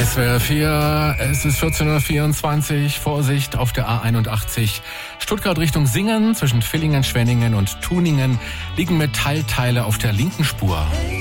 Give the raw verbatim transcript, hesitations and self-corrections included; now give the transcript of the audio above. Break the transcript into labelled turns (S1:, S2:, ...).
S1: S W R vier, es ist vierzehn Uhr vierundzwanzig. Vorsicht auf der A einundachtzig. Stuttgart Richtung Singen zwischen Villingen, Schwenningen und Tuningen liegen Metallteile auf der linken Spur.